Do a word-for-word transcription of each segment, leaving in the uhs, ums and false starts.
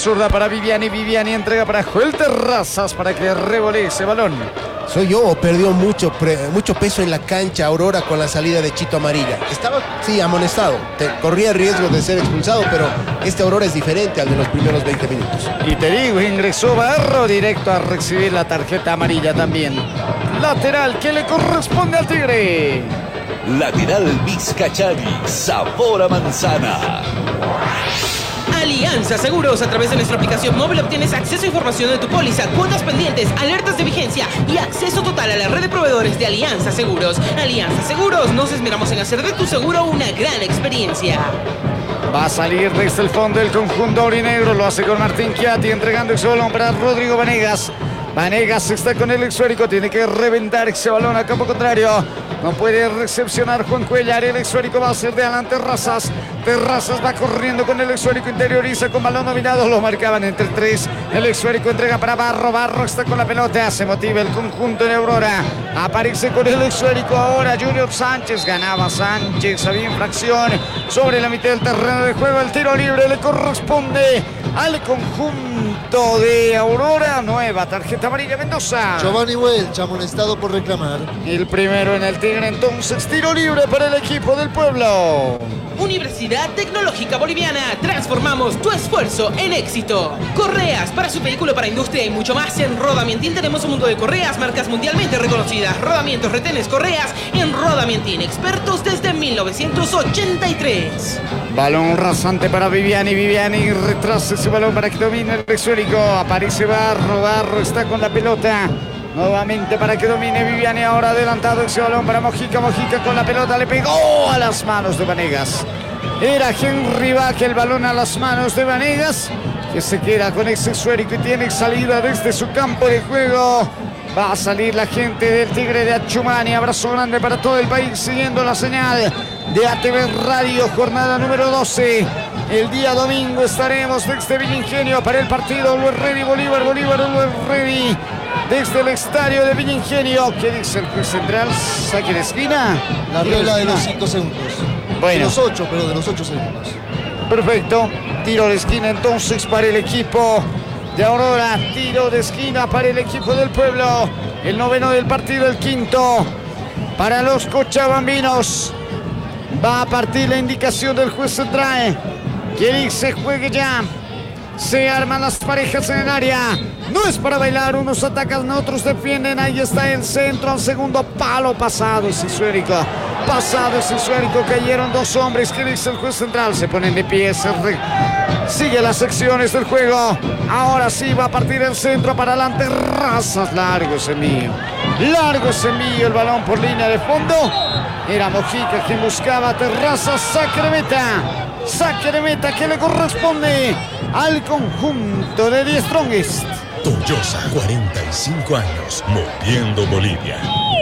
zurda para Viviani. Viviani entrega para Joel Terrazas para que revolee ese balón. Soy yo o perdió mucho, pre, mucho peso en la cancha Aurora con la salida de Chito Amarilla. Estaba, sí, amonestado. Te, corría riesgo de ser expulsado, pero este Aurora es diferente al de los primeros veinte minutos. Y te digo, ingresó Barro directo a recibir la tarjeta amarilla también. Lateral que le corresponde al Tigre. Lateral Vizcachari, sabor a manzana. Alianza Seguros. A través de nuestra aplicación móvil obtienes acceso a información de tu póliza, cuotas pendientes, alertas de vigencia y acceso total a la red de proveedores de Alianza Seguros. Alianza Seguros, nos esmeramos en hacer de tu seguro una gran experiencia. Va a salir desde el fondo del conjunto aurinegro. Lo hace con Martín Chiatti, entregando ese balón para Rodrigo Vanegas. Vanegas está con el exórico, tiene que reventar ese balón a campo contrario. No puede recepcionar Juan Cuellar. El exórico va a ser de adelante Terrazas. Terrazas va corriendo con el exórico, interioriza con balón dominado. Lo marcaban entre tres. El exórico entrega para Barro. Barro está con la pelota. Se motiva el conjunto de Aurora. Aparece con el exórico ahora Junior Sánchez. Ganaba Sánchez. Había infracción sobre la mitad del terreno de juego. El tiro libre le corresponde al conjunto de Aurora. Nueva tarjeta amarilla Mendoza. Giovanni Welch amonestado por reclamar. El primero en el Tigre, entonces tiro libre para el equipo del pueblo. Universidad Tecnológica Boliviana. Transformamos tu esfuerzo en éxito. Correas para su vehículo, para industria y mucho más. En Rodamientín tenemos un mundo de correas, marcas mundialmente reconocidas. Rodamientos, retenes, correas en Rodamientín. Expertos desde mil novecientos ochenta y tres. Balón rasante para Viviani. Viviani retrasa ese balón para que domine el exórico. Aparece Barro. Barro está con la pelota. Nuevamente para que domine Viviani. Ahora adelantado ese balón para Mojica. Mojica con la pelota le pegó a las manos de Vanegas. Era Henry Vaca el balón a las manos de Vanegas, que se queda con ese exórico y tiene salida desde su campo de juego. Va a salir la gente del Tigre de Achumani. Abrazo grande para todo el país siguiendo la señal de A T V Radio, jornada número doce. El día domingo estaremos desde Villa Ingenio para el partido Luis Ready Bolívar, Bolívar Luis Ready. Desde el estadio de Villa Ingenio. ¿Qué dice el juez central? ¿Saque de esquina? La regla de los cinco segundos. Bueno. De los ocho, pero de los ocho segundos. Perfecto. Tiro de esquina entonces para el equipo de Aurora. Tiro de esquina para el equipo del pueblo. El noveno del partido, el quinto para los cochabambinos. Va a partir la indicación del juez central, que dice juegue ya. Se arman las parejas en el área. No es para bailar, unos atacan, otros defienden. Ahí está el centro al segundo palo. Pasado ese esférico. Pasado ese esférico. Cayeron dos hombres. ¿Qué dice el juez central? Se ponen de pie. Se re... Sigue las secciones del juego. Ahora sí va a partir el centro para adelante. Razas, largo ese mío. Largo ese mío. El balón por línea de fondo. Era Mojica quien buscaba. Terrazas, saque de meta. Saque de meta que le corresponde al conjunto de The Strongest. Toyosa, cuarenta y cinco años, moviendo Bolivia.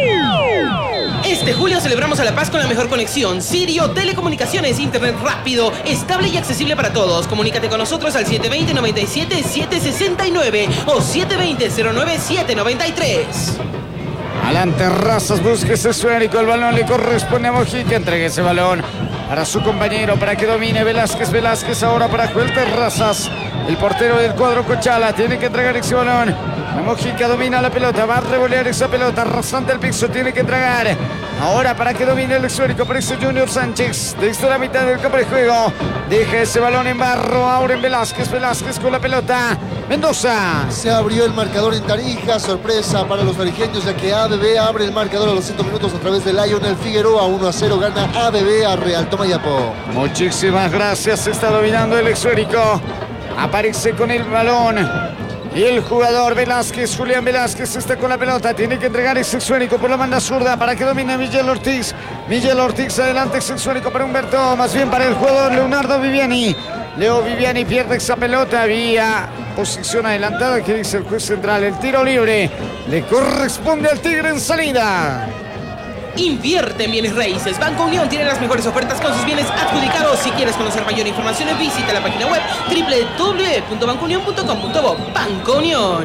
Este julio celebramos a La Paz con la mejor conexión. Sirio Telecomunicaciones, internet rápido, estable y accesible para todos. Comunícate con nosotros al siete dos cero, nueve siete, siete seis nueve o siete dos cero, cero nueve siete nueve tres. Adelante Razas, busque ese esférico. El balón le corresponde a Mojica. Entregue ese balón para su compañero, para que domine Velázquez. Velázquez ahora para Joel Terrazas, el portero del cuadro Cochala. Tiene que entregar ese balón. La Mojica domina la pelota, va a revolear esa pelota, rasante al piso, tiene que entregar. Ahora para que domine el esférico, aparece Junior Sánchez desde la mitad del campo de juego. Deja ese balón en Barro, ahora en Velázquez. Velázquez con la pelota. Mendoza. Se abrió el marcador en Tarija. Sorpresa para los tarijeños, ya que A B B abre el marcador a los cinco minutos a través de Lionel Figueroa. uno a cero gana A B B a Real Tomayapo. Muchísimas gracias. Está dominando el esférico. Aparece con el balón y el jugador Velázquez, Julián Velázquez está con la pelota. Tiene que entregar ese esférico por la banda zurda para que domine Miguel Ortiz. Miguel Ortiz adelante, ese esférico para Humberto, más bien para el jugador Leonardo Viviani. Leo Viviani pierde esa pelota. Había posición adelantada. ¿Qué dice el juez central? El tiro libre le corresponde al Tigre en salida. Invierte en bienes raíces. Banco Unión tiene las mejores ofertas con sus bienes adjudicados. Si quieres conocer mayor información, visita la página web doble u doble u doble u punto banco unión punto com punto bo. Banco Unión.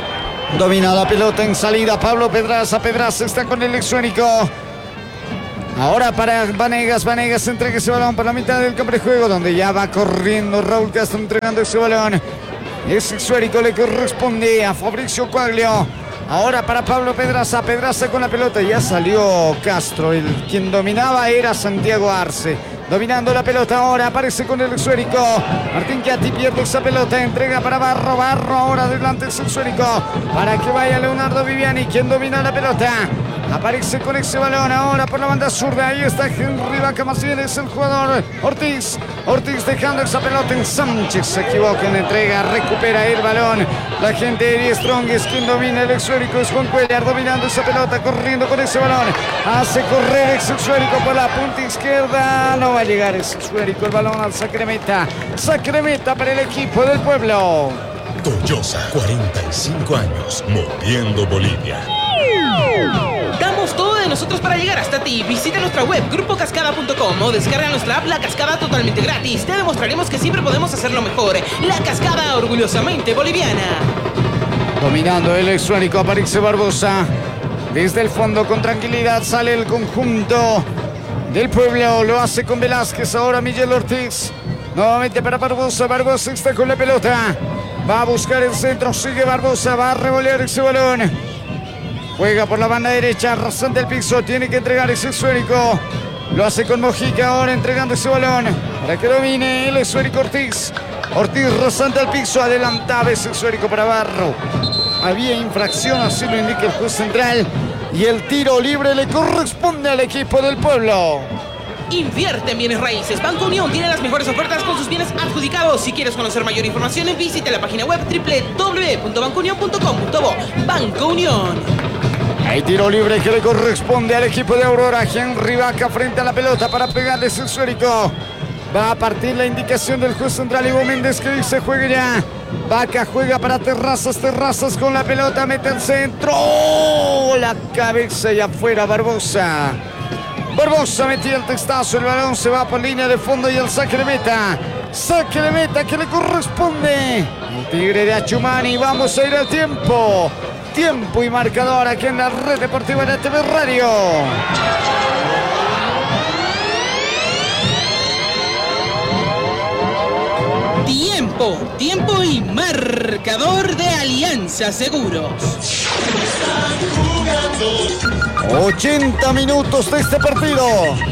Domina la pelota en salida Pablo Pedraza. Pedraza está con el esférico. Ahora para Vanegas, Vanegas entrega ese balón por la mitad del campo de juego, donde ya va corriendo Raúl Castro entregando ese balón. Ese esférico le corresponde a Fabricio Quaglio. Ahora para Pablo Pedraza, Pedraza con la pelota, ya salió Castro, el quien dominaba era Santiago Arce. Dominando la pelota ahora, aparece con el esférico. Martín Chiatti pierde esa pelota, entrega para Barro, Barro ahora adelante ese esférico. Para que vaya Leonardo Viviani, quien domina la pelota. Aparece con ese balón ahora por la banda zurda. Ahí está Henry Vaca, más bien es el jugador Ortiz. Ortiz dejando esa pelota en Sánchez. Se equivoca en la entrega, recupera el balón. La gente de Die Strong es quien domina el esférico. Es Juan Cuellar dominando esa pelota, corriendo con ese balón. Hace correr ese esférico por la punta izquierda. No va a llegar ese esférico, el balón al saque de meta. Saque de meta para el equipo del pueblo. Toyosa, cuarenta y cinco años, moviendo Bolivia. Damos todo de nosotros para llegar hasta ti. Visita nuestra web grupo cascada punto com o descarga nuestra app La Cascada totalmente gratis. Te demostraremos que siempre podemos hacerlo mejor. La Cascada, orgullosamente boliviana. Dominando el esférico, aparece Barbosa. Desde el fondo con tranquilidad sale el conjunto del pueblo. Lo hace con Velázquez, ahora Miguel Ortiz. Nuevamente para Barbosa. Barbosa está con la pelota. Va a buscar el centro, sigue Barbosa, va a revolear ese balón. Juega por la banda derecha, rasante el piso, tiene que entregar ese esférico. Lo hace con Mojica ahora entregando ese balón para que domine el esférico Ortiz. Ortiz rasante al piso, adelantaba ese esférico para Barro. Había infracción, así lo indica el juez central. Y el tiro libre le corresponde al equipo del pueblo. Invierte en bienes raíces. Banco Unión tiene las mejores ofertas con sus bienes adjudicados. Si quieres conocer mayor información, visite la página web doble u doble u doble u punto banco unión punto com punto bo. Banco Unión. Hay tiro libre que le corresponde al equipo de Aurora. Henry Vaca frente a la pelota para pegarle ese esférico. Va a partir la indicación del juez central Ivo Méndez, que dice juegue ya. Vaca juega para Terrazas, Terrazas con la pelota, mete el centro. ¡Oh! La cabeza y afuera Barbosa. Barbosa metía el testazo, el balón se va por línea de fondo y el saque de meta. Saque de meta que le corresponde el Tigre de Achumani. Vamos a ir al tiempo. Tiempo y marcador aquí en la Red Deportiva de T V Radio. Tiempo, tiempo y marcador de Alianza Seguros. ochenta minutos de este partido.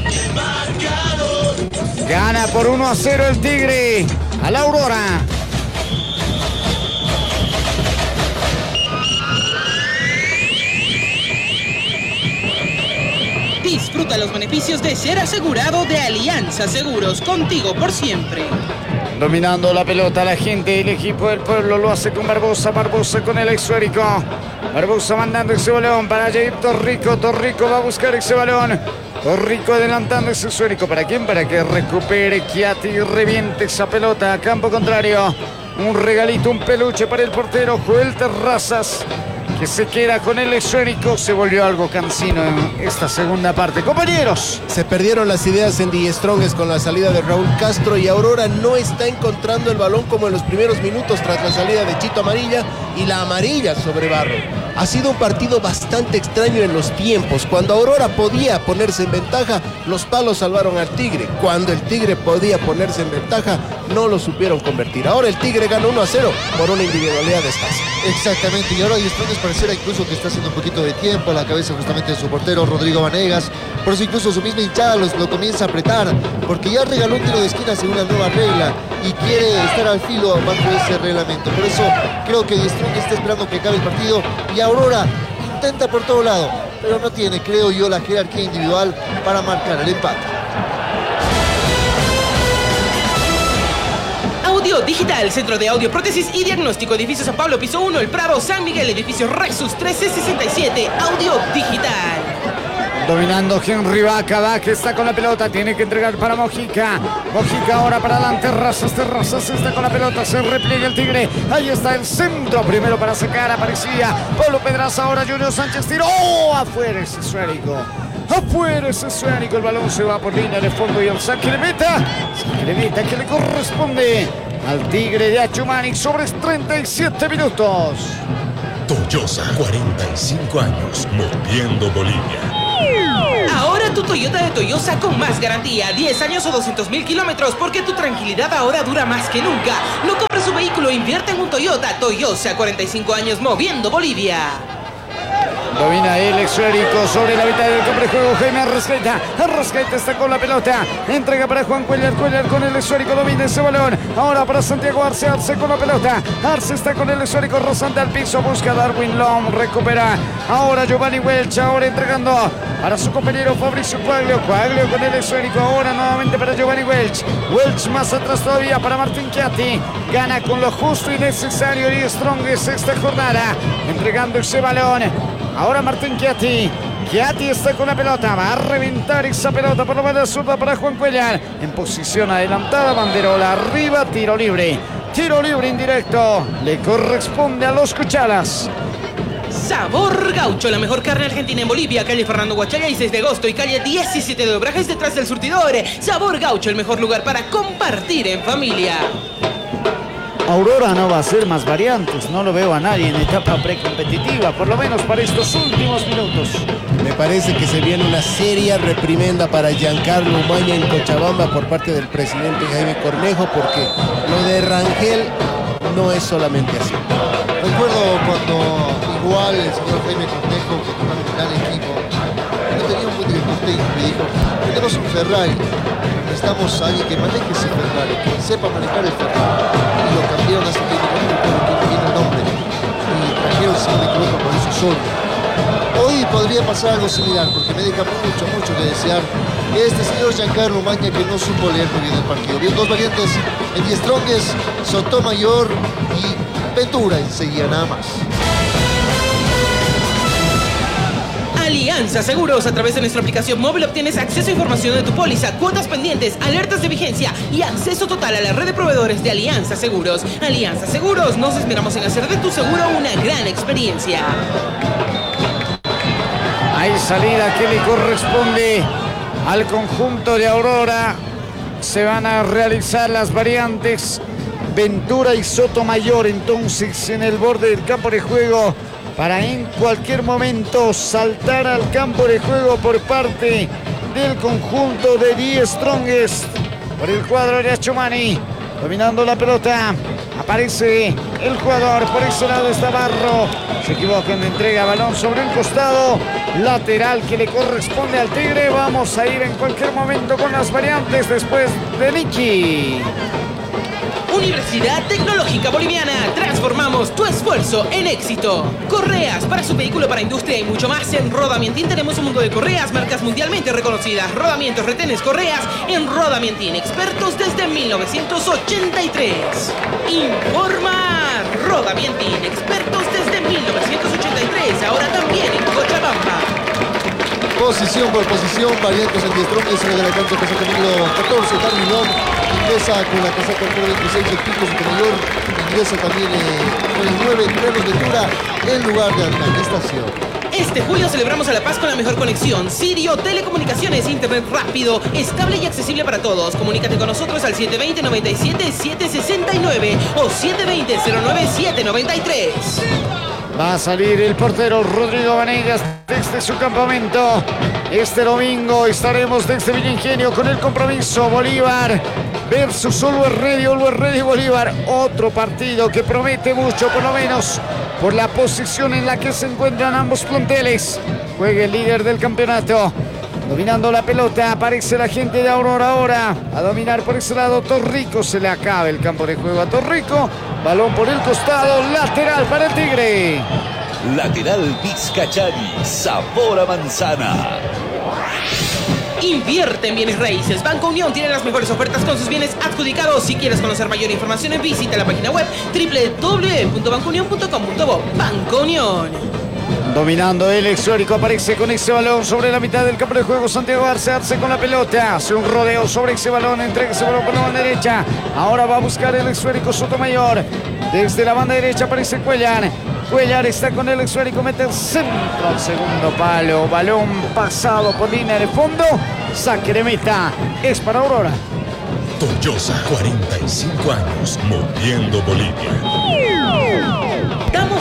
Gana por uno a cero el Tigre a la Aurora. Disfruta los beneficios de ser asegurado de Alianza Seguros, contigo por siempre. Dominando la pelota la gente, el equipo del pueblo lo hace con Barbosa, Barbosa con el esférico. Barbosa mandando ese balón para Jair Torrico, Torrico va a buscar ese balón. Torrico adelantando ese esférico, ¿para quién? Para que recupere Chiatti y reviente esa pelota a campo contrario. Un regalito, un peluche para el portero Joel Terrazas, que se queda con el esférico. Se volvió algo cansino en esta segunda parte. Compañeros, se perdieron las ideas en Die Strongest con la salida de Raúl Castro y Aurora no está encontrando el balón como en los primeros minutos tras la salida de Chito Amarilla y la amarilla sobre Barro. Ha sido un partido bastante extraño en los tiempos. Cuando Aurora podía ponerse en ventaja, los palos salvaron al Tigre. Cuando el Tigre podía ponerse en ventaja, no lo supieron convertir. Ahora el Tigre gana uno a cero por una individualidad de escasa. Exactamente, y ahora Die Strongest pareciera incluso que está haciendo un poquito de tiempo a la cabeza justamente de su portero Rodrigo Vanegas. Por eso incluso su misma hinchada los, lo comienza a apretar, porque ya regaló un tiro de esquina según la nueva regla y quiere estar al filo bajo ese reglamento. Por eso creo que Die Strongest está esperando que acabe el partido y Aurora intenta por todo lado, pero no tiene, creo yo, la jerarquía individual para marcar el empate. Audio Digital, Centro de Audio, Prótesis y Diagnóstico, Edificio San Pablo, Piso uno, El Prado, San Miguel, Edificio Rexus trece sesenta y siete, Audio Digital. dominando Henry Vaca, Vaca está con la pelota, tiene que entregar para Mojica. Mojica ahora para adelante, Terrazas, Terrazas está con la pelota, se repliega el Tigre. Ahí está el centro, primero para sacar, aparecía Pablo Pedraza, ahora Junior Sánchez tiró, ¡oh! Afuera ese esférico. Afuera ese esférico, el balón se va por línea de fondo y el saque de meta. Saque de meta que le corresponde al Tigre de Achumani sobre treinta y siete minutos. Toyosa, cuarenta y cinco años, moviendo Bolivia. Ahora tu Toyota de Toyosa con más garantía, diez años o doscientos mil kilómetros, porque tu tranquilidad ahora dura más que nunca. No compres su vehículo, invierte en un Toyota. Toyosa, cuarenta y cinco años moviendo Bolivia. Domina el esférico sobre la mitad del campo de juego. Jaime Arrascaeta. Arrascaeta está con la pelota. Entrega para Juan Cuellar. Cuellar con el esférico. Domina ese balón. Ahora para Santiago Arce. Arce con la pelota. Arce está con el esférico. Rozante al piso. Busca Darwin Long. Recupera. Ahora Giovanni Welch. Ahora entregando para su compañero Fabricio Quaglio. Quaglio con el esférico. Ahora nuevamente para Giovanni Welch. Welch más atrás todavía para Martín Chiatti. Gana con lo justo y necesario y Strongest esta jornada. Entregando ese balón. Ahora Martín Chiatti. Chiatti está con la pelota. Va a reventar esa pelota por la banda zurda para Juan Cuellar. En posición adelantada. Banderola arriba. Tiro libre. Tiro libre indirecto. Le corresponde a los Cuchalas. Sabor Gaucho, la mejor carne argentina en Bolivia. Calle Fernando Guachalla y seis de agosto y calle diecisiete de Obrajes detrás del surtidor. Sabor Gaucho, el mejor lugar para compartir en familia. Aurora no va a ser más variantes, no lo veo a nadie en etapa precompetitiva, por lo menos para estos últimos minutos. Me parece que se viene una seria reprimenda para Giancarlo Umaña en Cochabamba por parte del presidente Jaime Cornejo, porque lo de Rangel no es solamente así. Recuerdo cuando igual el señor Jaime Cornejo, que tenía un gran equipo, no tenía un buen director técnico, y dijo: tenemos un Ferrari, necesitamos a alguien que maneje ese Ferrari, que sepa manejar el Ferrari. Y lo cambiaron hace tiempo, no recuerdo quién tiene el nombre, y trajeron, si no me equivoco, por eso solo. Hoy podría pasar algo similar, porque me deja mucho, mucho que desear este señor Giancarlo Umaña, que no supo leer muy bien el partido. Vio dos variantes en diez Strongest, Sotomayor y Ventura enseguida nada más. Alianza Seguros. A través de nuestra aplicación móvil obtienes acceso a información de tu póliza, cuotas pendientes, alertas de vigencia y acceso total a la red de proveedores de Alianza Seguros. Alianza Seguros, nos esperamos en hacer de tu seguro una gran experiencia. Hay salida que le corresponde al conjunto de Aurora. Se van a realizar las variantes Ventura y Sotomayor entonces en el borde del campo de juego, para en cualquier momento saltar al campo de juego por parte del conjunto de Die Strongest. Por el cuadro de Achumani, dominando la pelota, aparece el jugador, por ese lado está Barro, se equivoca en la entrega, balón sobre un costado, lateral que le corresponde al Tigre. Vamos a ir en cualquier momento con las variantes después de Nicky. Universidad Tecnológica Boliviana. Transformamos tu esfuerzo en éxito. Correas para su vehículo, para industria y mucho más. En Rodamientín tenemos un mundo de correas, marcas mundialmente reconocidas. Rodamientos, retenes, correas en Rodamientín. Expertos desde mil novecientos ochenta y tres. Informa Rodamientín. Expertos desde mil novecientos ochenta y tres. Ahora también en Cochabamba. Posición por posición, variantes en diez Strongest, en el de la cancha, casaca número catorce, Darwin Long, ingresa con la casaca número veintiséis, el Pico Sotomayor, ingresa también eh, con el nueve, Carlos Ventura, en lugar de administración. Este julio celebramos a La Paz con la mejor conexión. Sirio Telecomunicaciones, internet rápido, estable y accesible para todos. Comunícate con nosotros al siete dos cero, nueve siete, siete seis nueve o siete dos cero, cero nueve siete nueve tres. Va a salir el portero Rodrigo Vanegas desde su campamento. Este domingo estaremos desde Villa Ingenio con el compromiso Bolívar versus Always Ready, Always Ready Bolívar. Otro partido que promete mucho, por lo menos por la posición en la que se encuentran ambos planteles. Juega el líder del campeonato, dominando la pelota. Aparece la gente de Aurora ahora a dominar por ese lado. Torrico, se le acaba el campo de juego a Torrico. Balón por el costado, lateral para el Tigre. Lateral Vizcachari, sabor a manzana. Invierte en bienes raíces. Banco Unión tiene las mejores ofertas con sus bienes adjudicados. Si quieres conocer mayor información, visita la página web doble u doble u doble u punto banco unión punto com punto bo. Banco Unión. Dominando el exórico, aparece con ese balón sobre la mitad del campo de juego. Santiago Arce, Arce con la pelota, hace un rodeo sobre ese balón, entrega ese balón por la banda derecha. Ahora va a buscar el exórico Sotomayor. Desde la banda derecha aparece Cuellar. Cuellar está con el exórico, mete el centro al segundo palo. Balón pasado por línea de fondo. Saque de meta, es para Aurora. Toyosa, cuarenta y cinco años, moviendo Bolivia. Damos todo de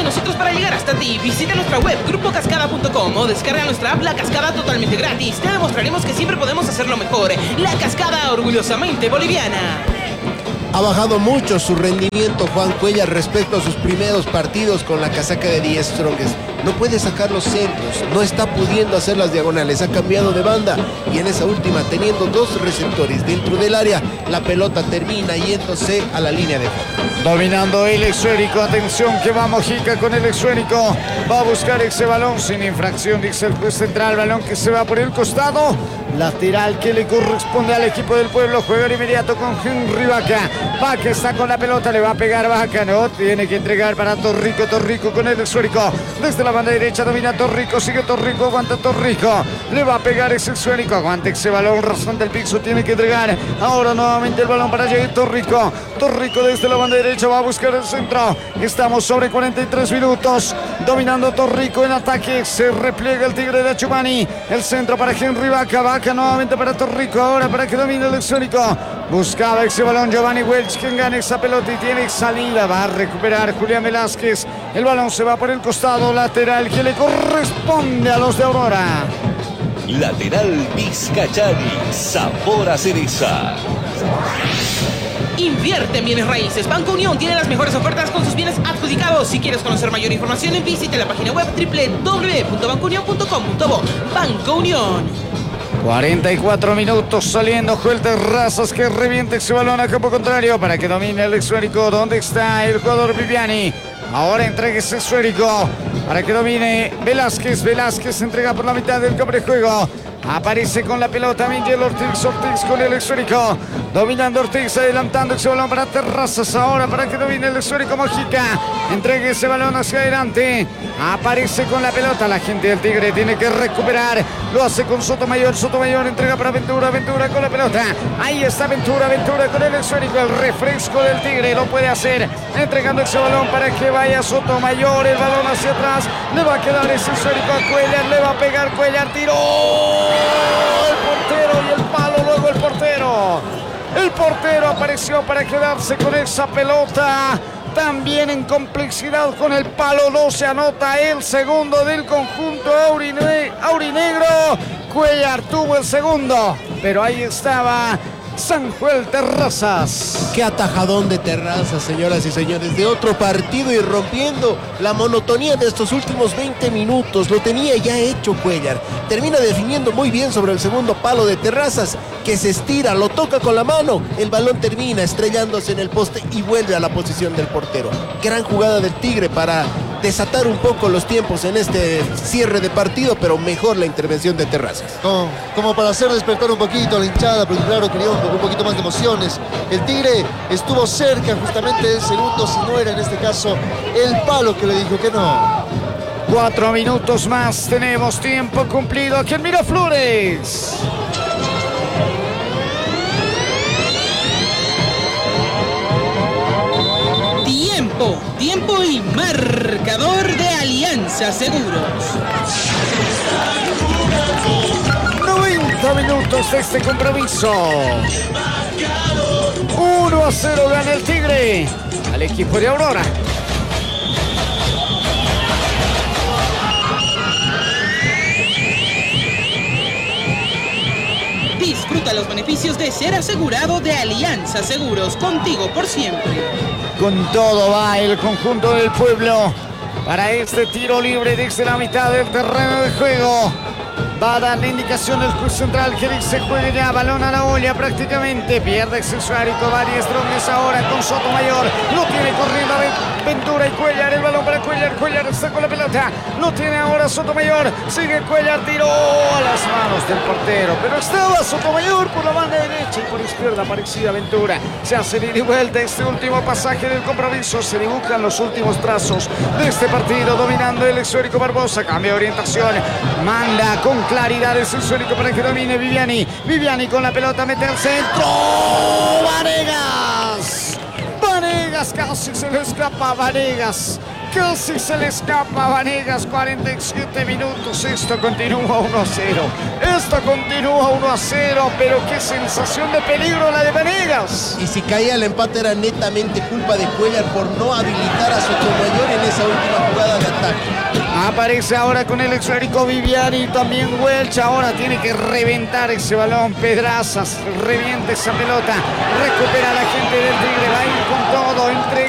nosotros para llegar hasta ti. Visita nuestra web grupo cascada punto com o descarga nuestra app La Cascada totalmente gratis. Te demostraremos que siempre podemos hacerlo mejor. La Cascada, orgullosamente boliviana. Ha bajado mucho su rendimiento Juan Cuellar respecto a sus primeros partidos con la casaca de The Strongest. No puede sacar los centros, no está pudiendo hacer las diagonales, ha cambiado de banda y en esa última, teniendo dos receptores dentro del área, la pelota termina yéndose a la línea de fondo. Dominando el esférico, atención que va Mojica con el esférico, va a buscar ese balón sin infracción, dice el juez central, balón que se va por el costado, lateral que le corresponde al equipo del pueblo, juega de inmediato con Henry Vaca, Vaca está con la pelota, le va a pegar Vaca, no, tiene que entregar para Torrico, Torrico con el esférico, desde la banda derecha domina Torrico, sigue Torrico, aguanta Torrico, le va a pegar ese esférico, aguanta ese balón, razón del piso, tiene que entregar, ahora nuevamente el balón para Jair Torrico, Torrico desde la banda derecha va a buscar el centro, estamos sobre cuarenta y tres minutos, dominando Torrico en ataque, se repliega el Tigre de Achumani, el centro para Henry Vaca, Vaca nuevamente para Torrico, ahora para que domine el esférico, buscaba ese balón Giovanni Welch, quien gana esa pelota y tiene salida, va a recuperar Julián Velázquez, el balón se va por el costado lateral que le corresponde a los de Aurora. Lateral Vizcachani, sabor a cereza. Invierte en bienes raíces. Banco Unión tiene las mejores ofertas con sus bienes adjudicados. Si quieres conocer mayor información, visite la página web doble u doble u doble u punto banco unión punto com punto bo. Banco Unión. cuarenta y cuatro minutos saliendo Joel Terrazas que reviente ese balón a campo contrario para que domine el esférico. ¿Dónde está el jugador Viviani? Ahora entrega ese esférico para que domine Velázquez. Velázquez entrega por la mitad del campo de juego. Aparece con la pelota Miguel Ortiz, Ortiz con el esférico, dominando Ortiz, adelantando ese balón para Terrazas, ahora para que domine el esférico Mojica, entregue ese balón hacia adelante, aparece con la pelota, la gente del Tigre tiene que recuperar, lo hace con Sotomayor, Sotomayor entrega para Ventura, Ventura con la pelota, ahí está Ventura, Ventura con el esférico, el refresco del Tigre, lo puede hacer, entregando ese balón para que vaya Sotomayor, el balón hacia atrás, le va a quedar ese esférico a Cuellar, le va a pegar Cuellar, tiró. El portero y el palo, luego el portero. El portero apareció para quedarse con esa pelota. También en complicidad con el palo, no se anota el segundo del conjunto aurine, aurinegro. Cuellar tuvo el segundo, pero ahí estaba Sanjuel Terrazas. Qué atajadón de Terrazas, señoras y señores, de otro partido y rompiendo la monotonía de estos últimos veinte minutos. Lo tenía ya hecho Cuellar. Termina definiendo muy bien sobre el segundo palo de Terrazas, que se estira, lo toca con la mano. El balón termina estrellándose en el poste y vuelve a la posición del portero. Gran jugada del Tigre para desatar un poco los tiempos en este cierre de partido, pero mejor la intervención de Terrazas. Como, como para hacer despertar un poquito a la hinchada, porque claro, quería un, un poquito más de emociones. El Tigre estuvo cerca justamente del segundo, si no era en este caso el palo que le dijo que no. Cuatro minutos más, tenemos tiempo cumplido aquí en Miraflores. Tiempo, tiempo y marcador de Alianza Seguros. noventa minutos de este compromiso. uno a cero gana el Tigre al equipo de Aurora. Disfruta los beneficios de ser asegurado de Alianza Seguros, contigo por siempre. Con todo va el conjunto del pueblo para este tiro libre desde la mitad del terreno de juego. Va a dar la indicación el juez central que dice juegue ya, balón a la olla prácticamente. Pierde Excesuárico, varias drogas ahora con Sotomayor. Lo tiene corriendo Ventura y Cuellar, el balón para Cuellar. Cuellar está con la pelota, lo tiene ahora Sotomayor. Sigue Cuellar, tiró a las manos del portero, pero estaba Sotomayor por la banda derecha y por izquierda aparecía Ventura. Se hace ida y vuelta este último pasaje del compromiso. Se dibujan los últimos trazos de este partido, dominando el esférico Barbosa. Cambia de orientación, manda con claridad ese esférico para que domine Viviani. Viviani con la pelota, mete al centro. Vanegas. Vanegas casi se le escapa. Vanegas casi se le escapa a Vanegas. cuarenta y siete minutos. Esto continúa uno a cero. Esto continúa uno a cero. Pero qué sensación de peligro la de Vanegas. Y si caía el empate era netamente culpa de Cuellar por no habilitar a Sotomayor en esa última jugada de ataque. Aparece ahora con el esférico Viviani, también Welch. Ahora tiene que reventar ese balón. Pedrazas, revienta esa pelota. Recupera a la gente del Tigre. Va a ir con todo. Entrega